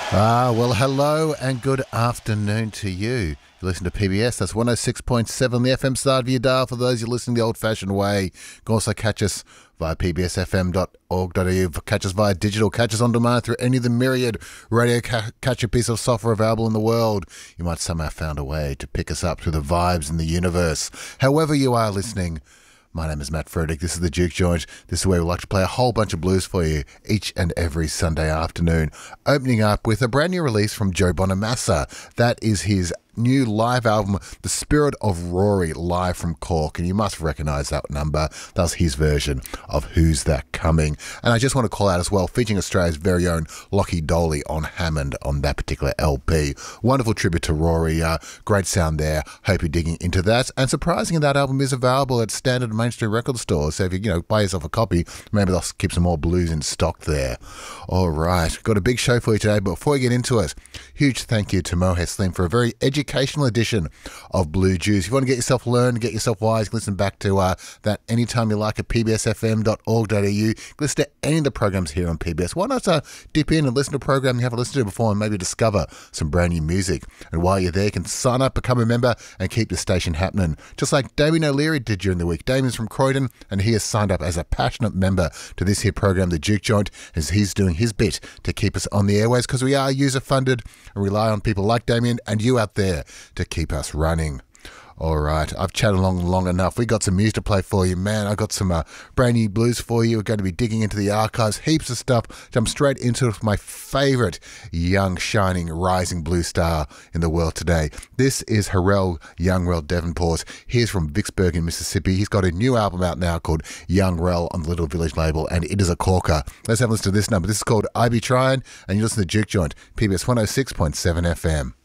Well, hello and good afternoon to you. You listen to PBS, that's 106.7, the FM side of your dial. For those you listening the old-fashioned way, you can also catch us via pbsfm.org.au, catch us via digital, catch us on demand through any of the myriad radio catcher piece of software available in the world. You might somehow found a way to pick us up through the vibes in the universe. However you are listening, my name is Matt Frederick. This is the Duke Joint. This is where we like to play a whole bunch of blues for you each and every Sunday afternoon. Opening up with a brand new release from Joe Bonamassa. That is his new live album, The Spirit of Rory, live from Cork. And you must recognise that number. That's his version of Who's That Coming. And I just want to call out as well, featuring Australia's very own Lockie Doley on Hammond on that particular LP. Wonderful tribute to Rory. Great sound there. Hope you're digging into that. And surprisingly, that album is available at standard mainstream record stores. So if you buy yourself a copy, maybe they'll keep some more blues in stock there. All right. Got a big show for you today. But before we get into it, huge thank you to Mohe Slim for a very educational edition of Blue Juice. If you want to get yourself learned, get yourself wise, you can listen back to that anytime you like at pbsfm.org.au. Listen to any of the programs here on PBS. Why not dip in and listen to a program you haven't listened to before and maybe discover some brand new music? And while you're there, you can sign up, become a member, and keep the station happening. Just like Damien O'Leary did during the week. Damien's from Croydon, and he has signed up as a passionate member to this here program, The Duke Joint, as he's doing his bit to keep us on the airways, because we are user-funded and rely on people like Damien and you out there to keep us running. All right, I've chatted long enough. We got some music to play for you, man. I got some brand new blues for you. We're going to be digging into the archives, heaps of stuff. Jump straight into it with my favourite young, shining, rising blues star in the world today. This is Harrell Young-Rel Davenport. He's from Vicksburg in Mississippi. He's got a new album out now called Young-Rel on the Little Village label, and it is a corker. Let's have a listen to this number. This is called I Be Trying, and you listen to Duke Joint, PBS 106.7 FM.